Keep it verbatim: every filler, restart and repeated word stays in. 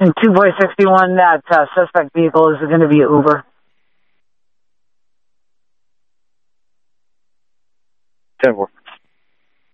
And two point sixty-one, that uh, suspect vehicle is going to be Uber. ten four.